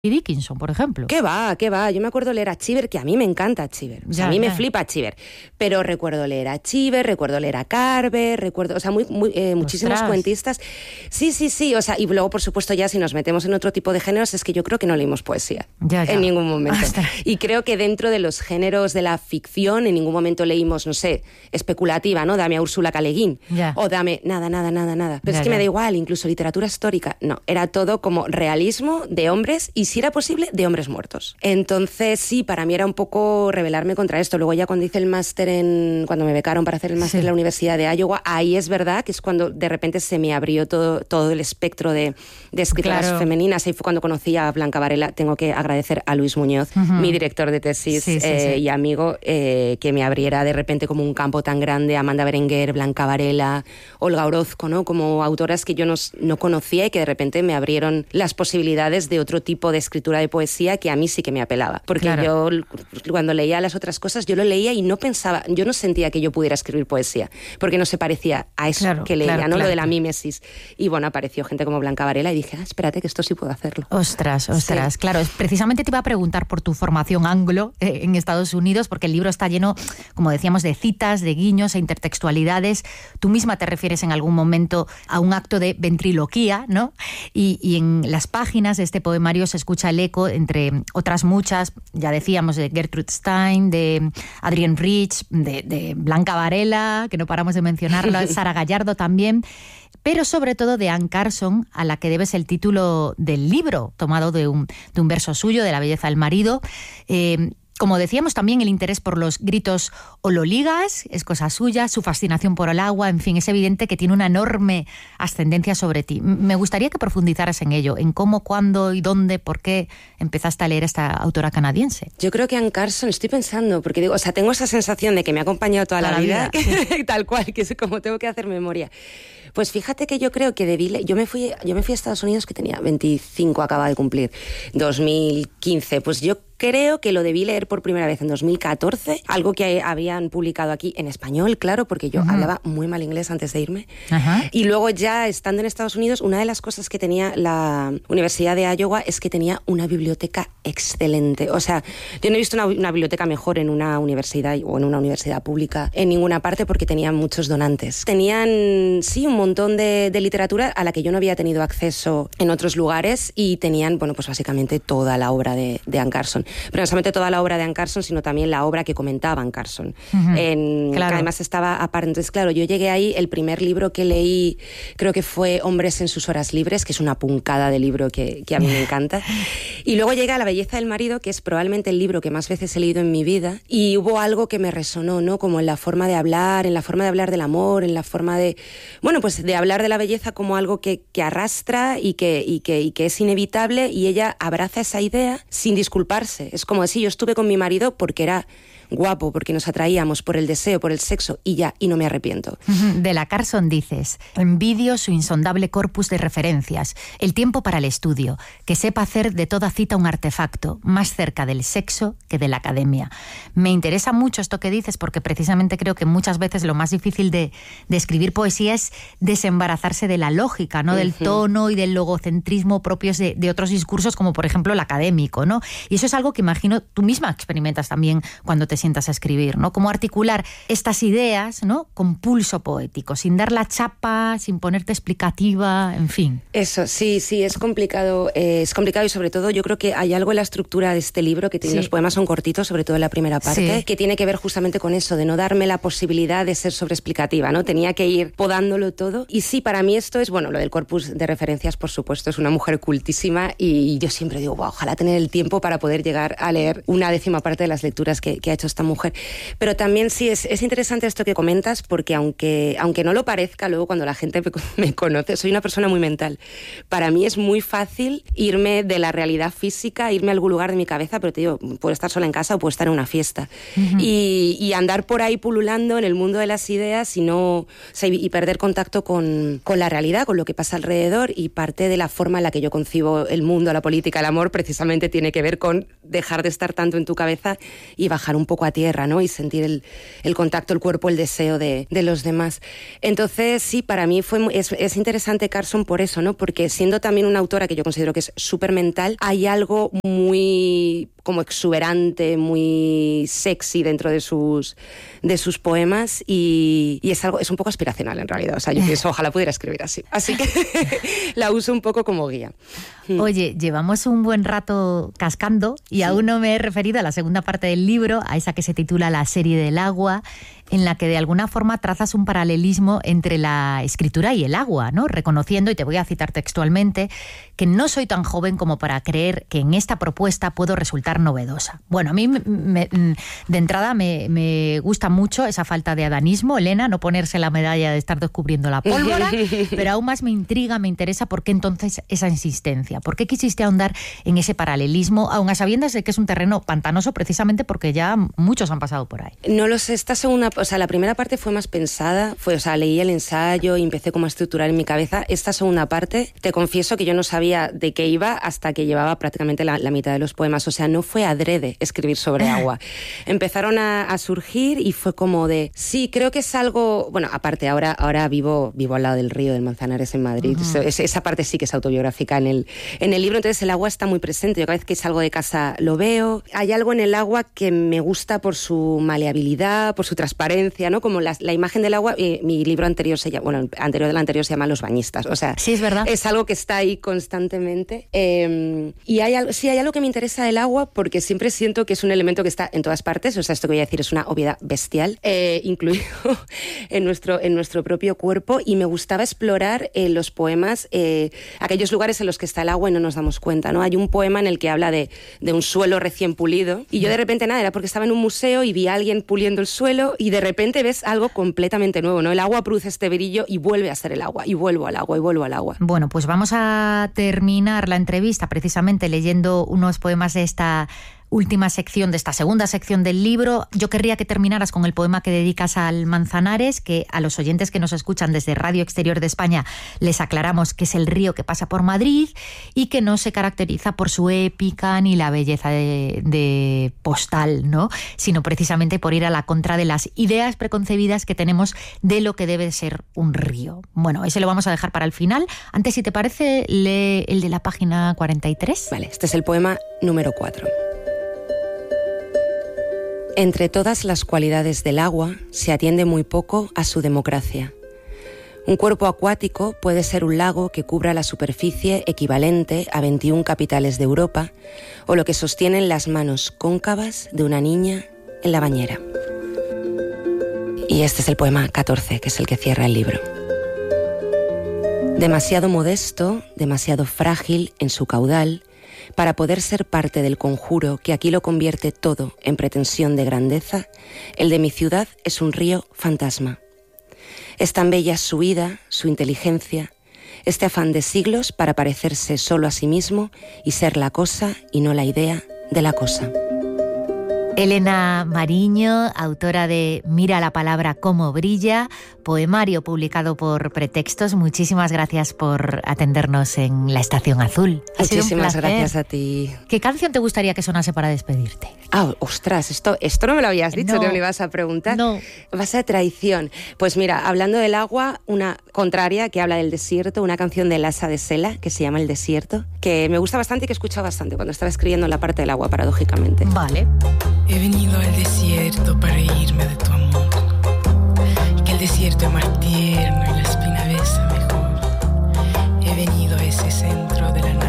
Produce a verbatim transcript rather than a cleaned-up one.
Dickinson, por ejemplo. ¿Qué va? ¿Qué va? Yo me acuerdo leer a Cheever, que a mí me encanta Cheever. O sea, Ya, a mí ya. me flipa Cheever. Pero recuerdo leer a Cheever, recuerdo leer a Carver, recuerdo, o sea, muy, muy, eh, muchísimos Ostras. cuentistas. Sí, sí, sí. O sea, y luego, por supuesto, ya si nos metemos en otro tipo de géneros, es que yo creo que no leímos poesía. Ya, ya. En ningún momento. Ostras. Y creo que dentro de los géneros de la ficción, en ningún momento leímos, no sé, especulativa, ¿no? Dame a Úrsula K. Le Guin. Ya. O dame nada, nada, nada, nada. Pero Ya, es que ya. me da igual, incluso literatura histórica. No, era todo como realismo de hombres y, si era posible, de hombres muertos. Entonces, sí, para mí era un poco rebelarme contra esto. Luego ya cuando hice el máster en... Cuando me becaron para hacer el máster Sí. en la Universidad de Iowa, ahí es verdad que es cuando de repente se me abrió todo, todo el espectro de, de escritoras Claro. femeninas. Ahí fue cuando conocí a Blanca Varela. Tengo que agradecer a Luis Muñoz, Ujú. mi director de tesis Sí, sí, eh, sí. y amigo, eh, que me abriera de repente como un campo tan grande. Amanda Berenguer, Blanca Varela, Olga Orozco, ¿no? Como autoras que yo no, no conocía y que de repente me abrieron las posibilidades de otro tipo de escritura de poesía que a mí sí que me apelaba. Porque Claro. yo cuando leía las otras cosas, yo lo leía y no pensaba, yo no sentía que yo pudiera escribir poesía, porque no se parecía a eso Claro, que leía, claro, ¿no? claro. Lo de la mímesis. Y bueno, apareció gente como Blanca Varela y dije, ah, espérate que esto sí puedo hacerlo. Ostras, ostras, Sí. claro, es- precisamente te iba a preguntar por tu formación anglo eh, en Estados Unidos, porque el libro está lleno, como decíamos, de citas, de guiños e intertextualidades. Tú misma te refieres en algún momento a un acto de ventriloquía, ¿no? Y, y en las páginas de este poemario se escucha el eco, entre otras muchas, ya decíamos, de Gertrude Stein, de Adrienne Rich, de, de Blanca Varela, que no paramos de mencionarla, Sara Gallardo también, pero sobre todo de Anne Carson, a la que debes el título del libro, tomado de un, de un verso suyo, de La belleza del marido. Eh, como decíamos, también el interés por los gritos ololigas es cosa suya, su fascinación por el agua, en fin, es evidente que tiene una enorme ascendencia sobre ti. M- Me gustaría que profundizaras en ello, en cómo, cuándo y dónde, por qué empezaste a leer esta autora canadiense. Yo creo que Anne Carson, estoy pensando, porque digo, o sea, tengo esa sensación de que me ha acompañado toda, Toda la la vida, vida, que- tal cual, que es como tengo que hacer memoria. Pues fíjate que yo creo que debí le- yo me fui yo me fui a Estados Unidos, que tenía veinticinco, acaba de cumplir, dos mil quince, pues yo creo que lo debí leer por primera vez en dos mil catorce, algo que habían publicado aquí en español, claro, porque yo Ujú. hablaba muy mal inglés antes de irme. Ajá. Y luego ya estando en Estados Unidos, una de las cosas que tenía la Universidad de Iowa es que tenía una biblioteca excelente. O sea, yo no he visto una, una biblioteca mejor en una universidad o en una universidad pública en ninguna parte, porque tenían muchos donantes. Tenían, sí, un montón de, de literatura a la que yo no había tenido acceso en otros lugares, y tenían, bueno, pues básicamente toda la obra de, de Anne Carson. Pero no solamente toda la obra de Anne Carson, sino también la obra que comentaba Anne Carson. Ujú. En, Claro. que además estaba aparte. Entonces, claro, yo llegué ahí, el primer libro que leí creo que fue Hombres en sus horas libres, que es una puncada de libro que, que a mí me encanta. Y luego llegué a La belleza del marido, que es probablemente el libro que más veces he leído en mi vida, y hubo algo que me resonó, ¿no? Como en la forma de hablar, en la forma de hablar del amor, en la forma de, bueno, pues de hablar de la belleza como algo que, que arrastra y que, y, que, y que es inevitable, y ella abraza esa idea sin disculparse. Es como decir, yo estuve con mi marido porque era guapo, porque nos atraíamos, por el deseo, por el sexo, y ya, y no me arrepiento. Ujú. De la Carson dices: envidio su insondable corpus de referencias, el tiempo para el estudio, que sepa hacer de toda cita un artefacto, más cerca del sexo que de la academia. Me interesa mucho esto que dices, porque precisamente creo que muchas veces lo más difícil de, de escribir poesía es desembarazarse de la lógica, ¿no? Del Ujú. tono y del logocentrismo propios de, de otros discursos, como por ejemplo el académico, ¿no? Y eso es algo que imagino tú misma experimentas también cuando te sientas a escribir, ¿no? Cómo articular estas ideas, ¿no? Con pulso poético, sin dar la chapa, sin ponerte explicativa, en fin. Eso, sí, sí, es complicado, eh, es complicado, y sobre todo yo creo que hay algo en la estructura de este libro, que tiene, Sí. los poemas son cortitos, sobre todo en la primera parte, Sí. que tiene que ver justamente con eso, de no darme la posibilidad de ser sobreexplicativa, ¿no? Tenía que ir podándolo todo. Y sí, para mí esto es, bueno, lo del corpus de referencias, por supuesto, es una mujer cultísima, y yo siempre digo, wow, ojalá tener el tiempo para poder llegar a leer una décima parte de las lecturas que, que ha hecho esta mujer. Pero también sí, es, es interesante esto que comentas, porque aunque, aunque no lo parezca, luego cuando la gente me, me conoce, soy una persona muy mental. Para mí es muy fácil irme de la realidad física, irme a algún lugar de mi cabeza, pero te digo, puedo estar sola en casa o puedo estar en una fiesta. Uh-huh. y, y andar por ahí pululando en el mundo de las ideas y, no, o sea, y, y perder contacto con, con la realidad, con lo que pasa alrededor, y parte de la forma en la que yo concibo el mundo, la política, el amor, precisamente tiene que ver con dejar de estar tanto en tu cabeza y bajar un poco poco a tierra, ¿no? Y sentir el, el contacto, el cuerpo, el deseo de, de los demás. Entonces, sí, para mí fue muy, es, es interesante Carson por eso, ¿no? Porque siendo también una autora que yo considero que es súper mental, hay algo muy como exuberante, muy sexy dentro de sus, de sus poemas y, y es algo, es un poco aspiracional en realidad. O sea, yo pienso, ojalá pudiera escribir así. Así que la uso un poco como guía. Oye, llevamos un buen rato cascando y sí. aún no me he referido a la segunda parte del libro, a esa que se titula La serie del agua, en la que de alguna forma trazas un paralelismo entre la escritura y el agua, ¿no? Reconociendo, y te voy a citar textualmente, que no soy tan joven como para creer que en esta propuesta puedo resultar novedosa. Bueno, a mí me, me, de entrada me, me gusta mucho esa falta de adanismo, Elena, no ponerse la medalla de estar descubriendo la pólvora, pero aún más me intriga, me interesa por qué entonces esa insistencia. ¿Por qué quisiste ahondar en ese paralelismo, aun a sabiendas de que es un terreno pantanoso precisamente porque ya muchos han pasado por ahí? No lo sé, esta segunda... O sea, la primera parte fue más pensada, fue, o sea, leí el ensayo y empecé como a estructurar en mi cabeza. Esta segunda parte, te confieso que yo no sabía de qué iba hasta que llevaba prácticamente la, la mitad de los poemas. O sea, no fue adrede escribir sobre agua. Empezaron a, a surgir y fue como de, sí, creo que es algo... Bueno, aparte, ahora, ahora vivo, vivo al lado del río del Manzanares en Madrid. Uh-huh. Es, esa parte sí que es autobiográfica en el, en el libro, entonces el agua está muy presente. Yo cada vez que salgo de casa lo veo. Hay algo en el agua que me gusta por su maleabilidad, por su transparencia, ¿no? Como la, la imagen del agua, eh, mi libro anterior se llama, bueno, anterior del anterior se llama Los bañistas, o sea, sí, es verdad. Es algo que está ahí constantemente. Eh, y hay algo, sí, hay algo que me interesa del agua porque siempre siento que es un elemento que está en todas partes, o sea, esto que voy a decir es una obviedad bestial, eh, incluido en nuestro, en nuestro propio cuerpo, y me gustaba explorar en eh, los poemas eh, aquellos lugares en los que está el agua y no nos damos cuenta, ¿no? Hay un poema en el que habla de, de un suelo recién pulido y yo de repente nada, era porque estaba en un museo y vi a alguien puliendo el suelo y de repente ves algo completamente nuevo, ¿no? El agua produce este brillo y vuelve a ser el agua, y vuelvo al agua, y vuelvo al agua. Bueno, pues vamos a terminar la entrevista precisamente leyendo unos poemas de esta última sección, de esta segunda sección del libro. Yo querría que terminaras con el poema que dedicas al Manzanares, que a los oyentes que nos escuchan desde Radio Exterior de España les aclaramos que es el río que pasa por Madrid y que no se caracteriza por su épica ni la belleza de, de postal, ¿no? Sino precisamente por ir a la contra de las ideas preconcebidas que tenemos de lo que debe ser un río. Bueno, ese lo vamos a dejar para el final. Antes, si te parece, lee el de la página cuarenta y tres. Vale, este es el poema número cuatro. Entre todas las cualidades del agua se atiende muy poco a su democracia. Un cuerpo acuático puede ser un lago que cubra la superficie equivalente a veintiún capitales de Europa o lo que sostienen las manos cóncavas de una niña en la bañera. Y este es el poema catorce, que es el que cierra el libro. Demasiado modesto, demasiado frágil en su caudal, para poder ser parte del conjuro que aquí lo convierte todo en pretensión de grandeza, el de mi ciudad es un río fantasma. Es tan bella su vida, su inteligencia, este afán de siglos para parecerse solo a sí mismo y ser la cosa y no la idea de la cosa. Elena Mariño, autora de Mira la palabra cómo brilla, poemario publicado por Pretextos. Muchísimas gracias por atendernos en la Estación Azul. Ha Muchísimas gracias a ti. ¿Qué canción te gustaría que sonase para despedirte? Ah, ostras, esto, esto no me lo habías dicho, no, que me lo ibas a preguntar. No. Vas a traición. Pues mira, hablando del agua, una contraria que habla del desierto, una canción de Lassa de Sela que se llama El desierto, que me gusta bastante y que he escuchado bastante cuando estaba escribiendo la parte del agua, paradójicamente. Vale. He venido al desierto para irme de tu amor, y que el desierto es más tierno y la espina besa mejor. He venido a ese centro de la